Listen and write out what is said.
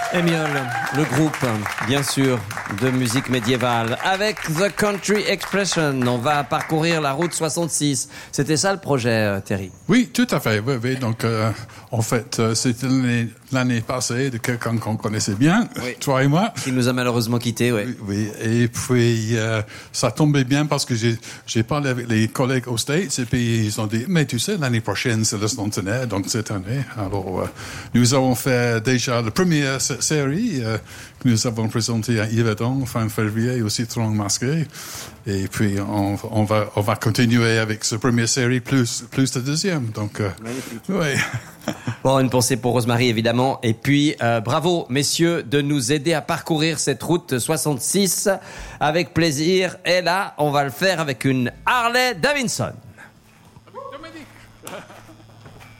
Émiole, le groupe, bien sûr, de musique médiévale. Avec The Country Expression, on va parcourir la route 66. C'était ça le projet, Terry? Oui, tout à fait. Oui. Donc, en fait, c'était l'année passée de quelqu'un qu'on connaissait bien, oui. Toi et moi. Qui nous a malheureusement quittés, oui. Oui. Et puis, ça tombait bien parce que j'ai parlé avec les collègues aux States et puis ils ont dit, mais tu sais, l'année prochaine, c'est le centenaire, donc cette année. Alors, nous avons fait déjà la première série que nous avons présentée à Yverdon fin février au Citron Masqué. Et puis, on va continuer avec cette première série plus la deuxième. Donc, oui. Bon, une pensée pour Rosemary, évidemment. Et puis, bravo, messieurs, de nous aider à parcourir cette route 66 avec plaisir. Et là, on va le faire avec une Harley Davidson.